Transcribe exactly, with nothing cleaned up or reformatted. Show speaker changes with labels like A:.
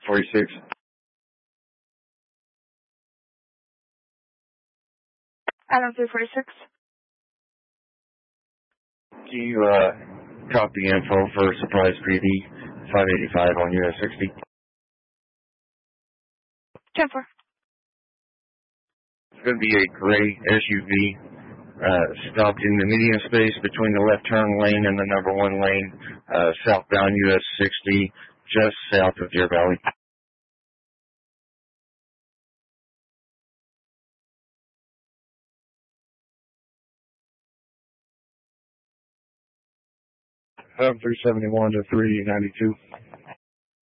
A: forty-six.
B: Adam three forty-six.
A: Can you uh, copy info for Surprise P D five eighty-five on U S sixty?
B: ten four.
A: It's going to be a gray S U V uh, stopped in the median space between the left turn lane and the number one lane, uh, southbound U S sixty, just south of Deer Valley. Um, three seventy-one to three ninety-two.